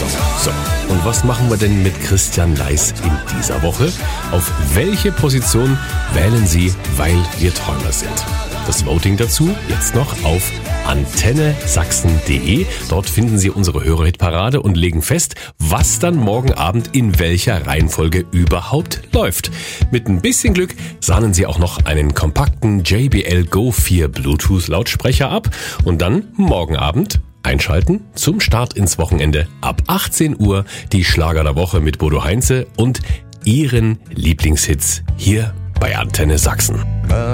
Song. So, und was machen wir denn mit Christian Leis in dieser Woche? Auf welche Position wählen Sie, weil wir Träumer sind? Das Voting dazu jetzt noch auf antennesachsen.de. Dort finden Sie unsere Hörerhitparade und legen fest, was dann morgen Abend in welcher Reihenfolge überhaupt läuft. Mit ein bisschen Glück sahnen Sie auch noch einen kompakten JBL Go 4 Bluetooth Lautsprecher ab und dann morgen Abend einschalten zum Start ins Wochenende ab 18 Uhr die Schlager der Woche mit Bodo Heinze und Ihren Lieblingshits hier bei Antenne Sachsen.